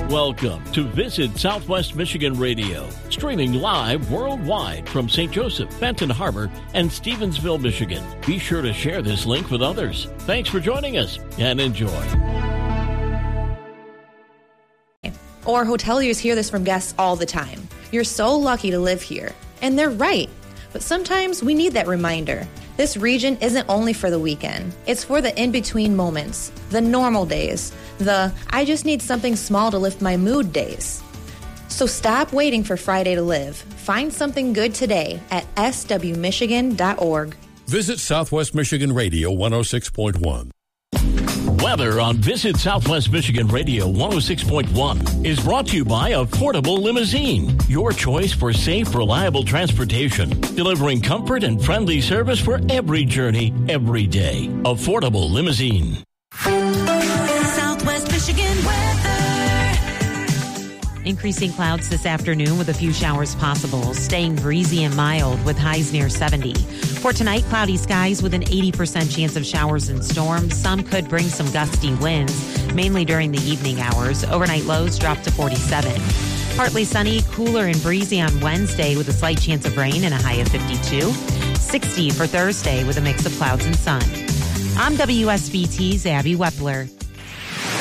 Welcome to Visit Southwest Michigan Radio, streaming live worldwide from St. Joseph, Benton Harbor, and Stevensville, Michigan. Be sure to share this link with others. Thanks for joining us and enjoy. Or hoteliers hear this from guests all the time. You're so lucky to live here. And they're right. But sometimes we need that reminder. This region isn't only for the weekend. It's for the in-between moments, the normal days, the I just need something small to lift my mood days. So stop waiting for Friday to live. Find something good today at swmichigan.org. Visit Southwest Michigan Radio 106.1. Weather on Visit Southwest Michigan Radio 106.1 is brought to you by Affordable Limousine, your choice for safe, reliable transportation, delivering comfort and friendly service for every journey, every day. Affordable Limousine. Southwest Michigan weather. Increasing clouds this afternoon with a few showers possible, staying breezy and mild with highs near 70. For tonight, cloudy skies with an 80% chance of showers and storms. Some could bring some gusty winds, mainly during the evening hours. Overnight lows drop to 47. Partly sunny, cooler and breezy on Wednesday with a slight chance of rain and a high of 52. 60 for Thursday with a mix of clouds and sun. I'm WSBT's Abby Wepler.